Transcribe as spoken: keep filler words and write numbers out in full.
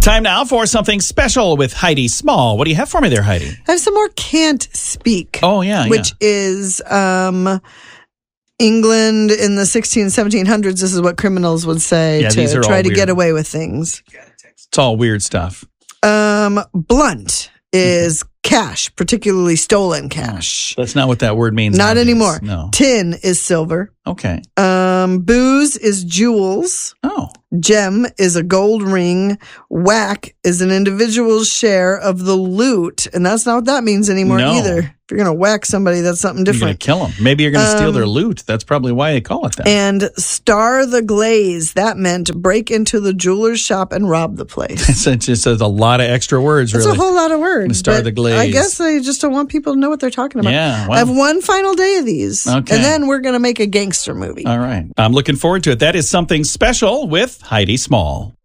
Time now for something special with Heidi Small. What do you have for me there, Heidi? I have some more Can't Speak. Oh, yeah, Which yeah. is um, England in the sixteen, seventeen hundreds. This is what criminals would say Yeah, these to are all try to weird. get away with things. It's all weird stuff. Um, blunt is cash, particularly stolen cash. That's not what that word means. Not nowadays. anymore. No. Tin is silver. Okay. Um, booze is jewels. Oh. Gem is a gold ring. Whack is an individual's share of the loot. And that's not what that means anymore No. either. If you're going to whack somebody, that's something You're going to different. kill them. Maybe you're going to steal Um, their loot. That's probably why they call it that. And star the glaze. That meant break into the jeweler's shop and rob the place. It's it just says a lot of extra words, It's really. a whole lot of words. Star but the glaze. I guess they just don't want people to know what they're talking about. Yeah, I well. have one final day of these. Okay. And then we're going to make a gangster movie. All right. I'm looking forward to it. That is something special with Heidi Small.